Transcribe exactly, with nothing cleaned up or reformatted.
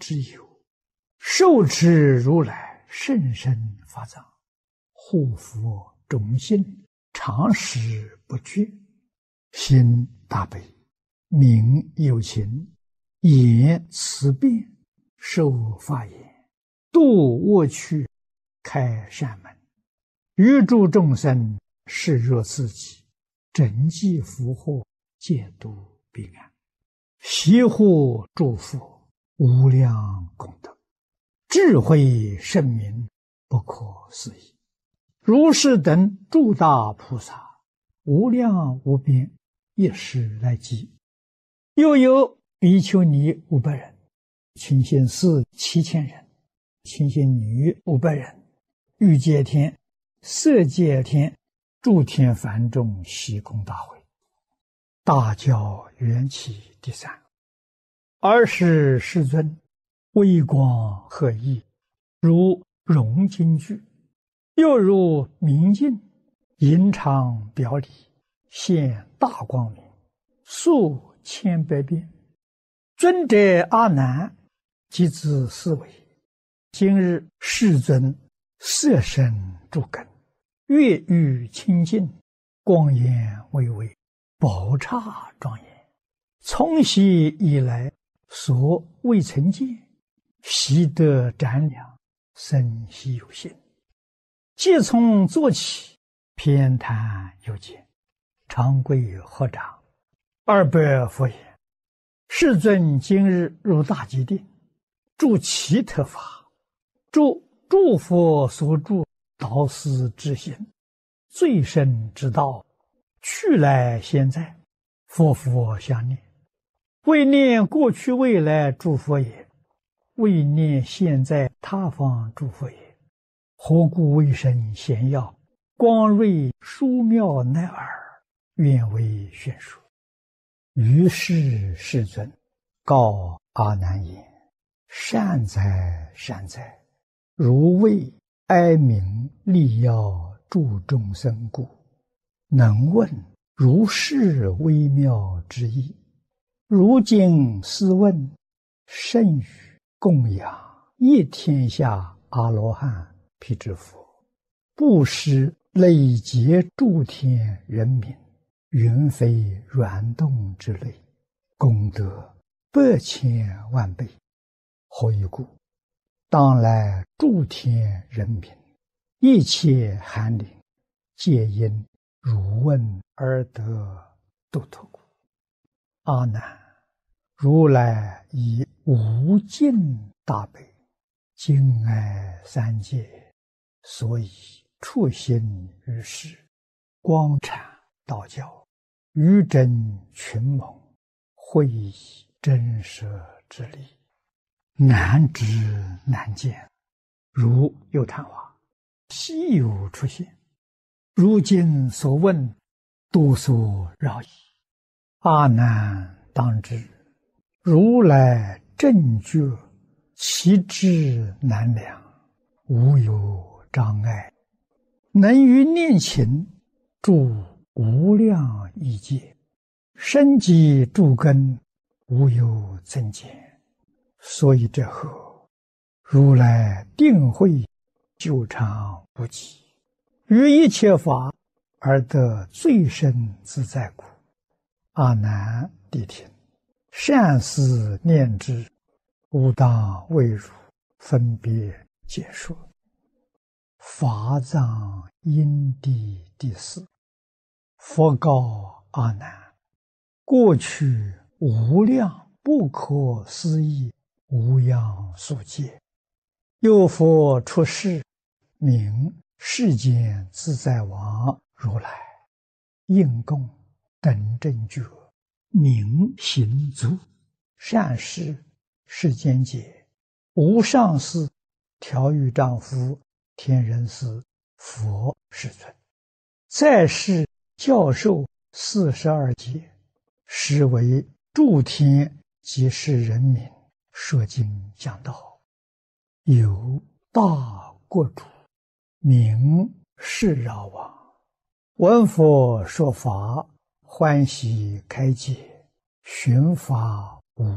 之有，受持如来甚深法藏，护佛忠信，常时不绝，心大悲，名有情，言慈辩，受法言，度恶趣，开善门，欲助众生，视若自己，整济福祸，戒度彼岸，悉护诸佛，无量功德，智慧圣明，不可思议。如是等诸大菩萨，无量无边，一时来集。又有比丘尼五百人，清心寺七千人，清心女五百人，欲界天、色界天、诸天梵众悉供大会。大教缘起第三。尔时世尊微光和熠，如融金具，又如明镜，银常表里，现大光明，数千百变。尊者阿难即自思维：今日世尊色身诸根，月欲清净，光焰巍巍，宝刹庄严，从昔以来所未曾见，习得瞻量，生希有心。即从坐起，偏袒有见，长跪合掌，二百佛言：世尊今日入大吉定，住其特法，住诸佛所住导师之心，最深之道，去来现在，佛佛相念，为念过去未来诸佛也，为念现在他方诸佛也。何故为身显耀，光瑞殊妙乃尔，愿为宣说。于是世尊告阿难言：善哉善哉，如为哀鸣利要助众生故，能问如是微妙之意。如今斯问，甚于供养一天下阿罗汉辟支佛，布施累劫诸天人民，云飞软动之类，功德百千万倍。何以故？当来诸天人民，一切寒灵，皆因汝问而得度脱故。阿难，如来以无尽大悲，敬爱三界，所以处心于世，光阐道教，于真群盟，会以真实之理，难知难见，如有昙花，稀有出现。如今所问，多所扰矣。阿难当知，如来正觉，其智难量，无有障碍，能于念勤住无量亿界，生机诸根，无有增减。所以这后，如来定慧久长不极，于一切法而得最深自在故。阿难谛听，善思念之，吾当为汝分别解说。法藏因地第四。佛告阿难：过去无量不可思议无量数劫，有佛出世，名世间自在王如来，应供等正觉，明行足，善事世间解，无上士、调御丈夫、天人师、佛世尊，在世教授四十二劫，实为诸天及世人民说经讲道。有大国主，名释饶王，闻佛说法，欢喜开解，寻法